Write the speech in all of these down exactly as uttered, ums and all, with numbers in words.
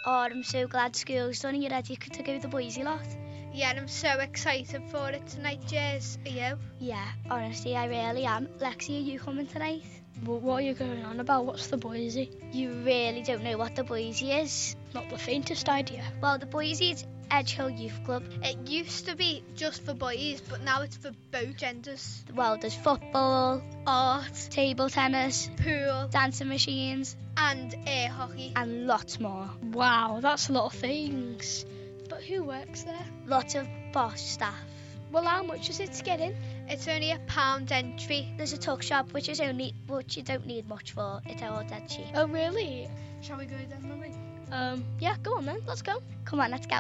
Oh, I'm so glad school's done and you're ready to go the boysy lot. Yeah, and I'm so excited for it tonight, Jez. Are you? Yeah, honestly, I really am. Lexi, are you coming tonight? What, what are you going on about? What's the boysy? You really don't know what the boysy is? Not the faintest idea. Well, the boysy is Edge Hill Youth Club. It used to be just for boys, but now it's for both genders. Well, there's football, art, table tennis, pool, dancing machines, and air hockey, and lots more. Wow, that's a lot of things. But who works there? Lots of boss staff. Well, how much is it to get in? It's only a pound entry. There's a tuck shop, which is only, which you don't need much for. It's all dead cheap. Oh, really? Shall we go then, Mummy? Um, yeah, go on then. Let's go. Come on, let's go.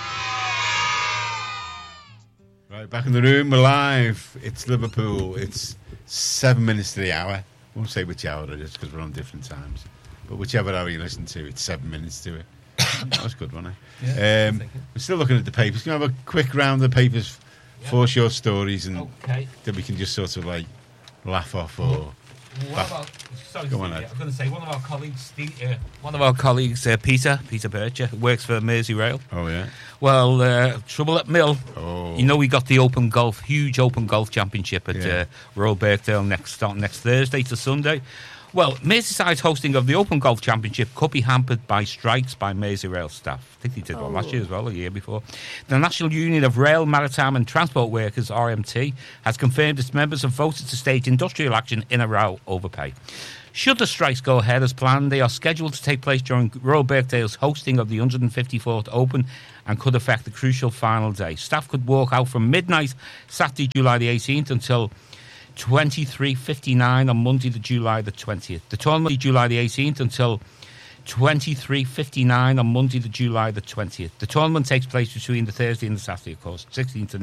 Right, back in the room, we're live. It's Liverpool. It's seven minutes to the hour. I won't say which hour it is because we're on different times. But whichever hour you listen to, it's seven minutes to it. That was good, wasn't it? Yeah, um, we're still looking at the papers. Can we have a quick round of the papers? Yeah. Four short stories, and okay. then we can just sort of like laugh off or. What about, sorry, Go on, Steve, Ed. I was going to say one of our colleagues, Steve, uh, one of our colleagues, uh, Peter, Peter Bircher, works for Merseyrail. Oh yeah. Well, uh, trouble at Mill. Oh. You know we got the Open Golf, huge Open Golf Championship at Yeah. uh, Royal Birkdale next starting next Thursday to Sunday. Well, Merseyside's hosting of the Open Golf Championship could be hampered by strikes by Merseyrail staff. I think they did one last year as well, a year before. The National Union of Rail, Maritime and Transport Workers, R M T, has confirmed its members have voted to stage industrial action in a row over pay. Should the strikes go ahead as planned, they are scheduled to take place during Royal Birkdale's hosting of the one hundred fifty-fourth Open and could affect the crucial final day. Staff could walk out from midnight Saturday, July the eighteenth until twenty-three fifty-nine on Monday, the July the twentieth. The tournament July the eighteenth until twenty-three fifty-nine on Monday, the July the twentieth. The tournament takes place between the Thursday and the Saturday, of course, sixteenth to